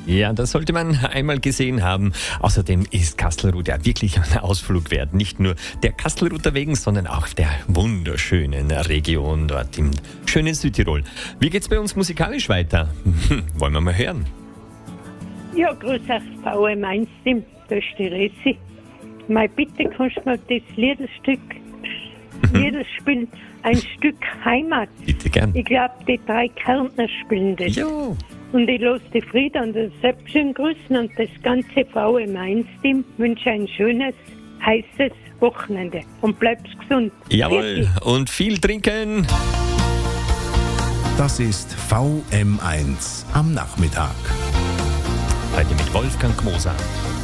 Ja, das sollte man einmal gesehen haben. Außerdem ist Kastelruth ja wirklich ein Ausflug wert. Nicht nur der Kastelruther wegen, sondern auch der wunderschönen Region dort im schönen Südtirol. Wie geht's bei uns musikalisch weiter? Wollen wir mal hören? Ja, grüß euch, VM1 Team, das ist die Resi. Mal bitte kannst du mir das Liederstück spielen, ein Stück Heimat. Bitte gern. Ich glaube, die 3 Kärntner spielen das. Jo. Und ich lasse die Frieda und den Sepp schön grüßen und das ganze VM1-Team wünsche ein schönes, heißes Wochenende und bleibst gesund. Jawohl, und viel trinken. Das ist VM1 am Nachmittag. Heute mit Wolfgang Moser.